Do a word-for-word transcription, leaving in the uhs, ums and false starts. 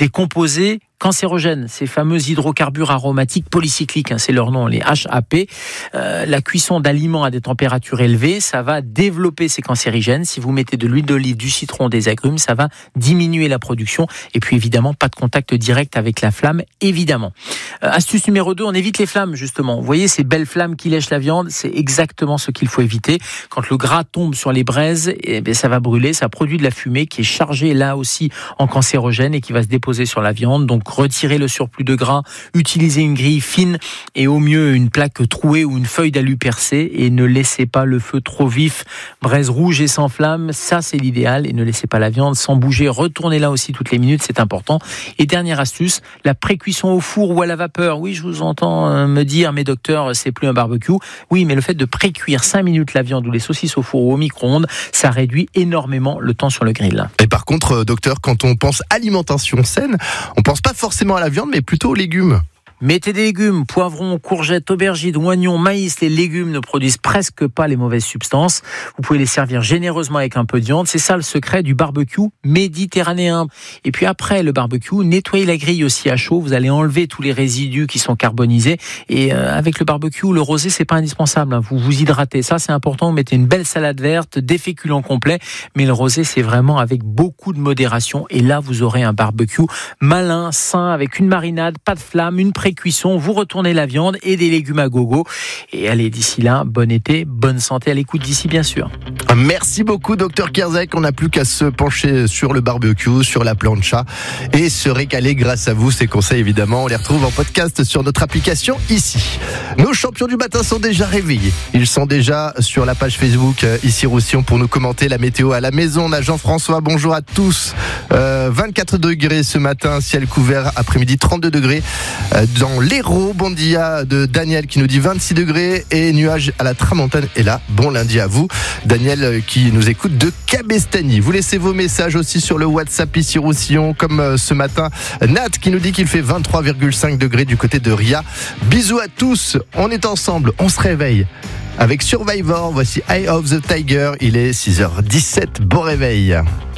des composés cancérogènes, ces fameux hydrocarbures aromatiques polycycliques, hein, c'est leur nom, les H A P. Euh, la cuisson d'aliments à des températures élevées, ça va développer ces cancérigènes. Si vous mettez de l'huile d'olive, du citron, des agrumes, ça va diminuer la production. Et puis évidemment, pas de contact direct avec la flamme, évidemment. Euh, astuce numéro deux, on évite les flammes, justement. Vous voyez ces belles flammes qui lèchent la viande, c'est exactement ce qu'il faut éviter. Quand le gras tombe sur les braises, eh bien, ça va brûler, ça produit de la fumée qui est chargée là aussi en cancérogène et qui va se déposer sur la viande. Donc retirez le surplus de gras, utilisez une grille fine et au mieux une plaque trouée ou une feuille d'alu percée et ne laissez pas le feu trop vif. Braise rouge et sans flamme, ça c'est l'idéal, et ne laissez pas la viande sans bouger. Retournez là aussi toutes les minutes, c'est important. Et dernière astuce, la pré-cuisson au four ou à la vapeur. Oui, je vous entends me dire, mais docteur, c'est plus un barbecue. Oui, mais le fait de pré-cuire cinq minutes la viande ou les saucisses au four ou au micro-ondes, ça réduit énormément le temps sur le grill. Et par contre, docteur, quand on pense alimentation saine, on pense pas forcément à la viande, mais plutôt aux légumes. Mettez des légumes, poivrons, courgettes, aubergines, oignons, maïs. Les légumes ne produisent presque pas les mauvaises substances. Vous pouvez les servir généreusement avec un peu de viande. C'est ça le secret du barbecue méditerranéen. Et puis après le barbecue, nettoyez la grille aussi à chaud. Vous allez enlever tous les résidus qui sont carbonisés. Et euh, avec le barbecue, le rosé, c'est pas indispensable. Hein. Vous vous hydratez. Ça, c'est important. Vous mettez une belle salade verte, des féculents complets. Mais le rosé, c'est vraiment avec beaucoup de modération. Et là, vous aurez un barbecue malin, sain, avec une marinade, pas de flamme, une pré cuisson, vous retournez la viande et des légumes à gogo. Et allez, d'ici là, bon été, bonne santé à l'écoute d'ici, bien sûr. Merci beaucoup, docteur Kerzek. On n'a plus qu'à se pencher sur le barbecue, sur la plancha et se régaler grâce à vous. Ces conseils, évidemment, on les retrouve en podcast sur notre application ici. Nos champions du matin sont déjà réveillés. Ils sont déjà sur la page Facebook ici Roussillon pour nous commenter la météo à la maison. On a Jean-François, bonjour à tous. Euh, vingt-quatre degrés ce matin, ciel couvert, après-midi trente-deux degrés. Euh, Dans l'Hérault, bon dia de Daniel qui nous dit vingt-six degrés et nuages à la tramontane. Et là, bon lundi à vous. Daniel qui nous écoute de Cabestany. Vous laissez vos messages aussi sur le WhatsApp ici Roussillon, comme ce matin Nat qui nous dit qu'il fait vingt-trois virgule cinq degrés du côté de Ria. Bisous à tous, on est ensemble, on se réveille avec Survivor. Voici Eye of the Tiger, il est six heures dix-sept, bon réveil.